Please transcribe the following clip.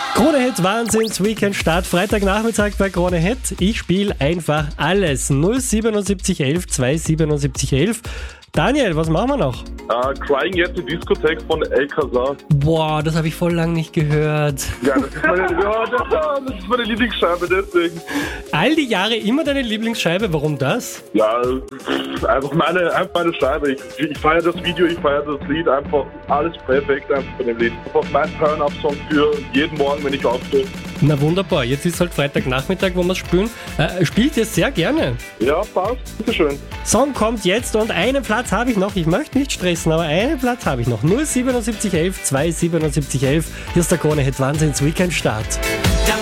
Krone Hit Wahnsinns Weekend Start, Freitagnachmittag bei Krone Hit. Ich spiele einfach alles. 07711 27711. Daniel, was machen wir noch? Crying at the Diskothek von El Cazar. Boah, das habe ich voll lang nicht gehört. Ja, das ist meine Lieblingsscheibe, deswegen. All die Jahre immer deine Lieblingsscheibe, warum das? Ja, einfach meine Scheibe. Ich feiere das Video, ich feiere das Lied, einfach alles perfekt einfach von dem Lied. Einfach mein Turn-Up-Song für jeden Morgen, wenn ich aufstehe. Na wunderbar, jetzt ist halt Freitagnachmittag, wo wir es spielen. Spielt ihr sehr gerne? Ja, passt. Bitteschön. Song kommt jetzt und einen Platz habe ich noch. Ich möchte nicht stressen, aber einen Platz habe ich noch. 07711 27711. Hier ist der Krone Hit Wahnsinns Weekend Start.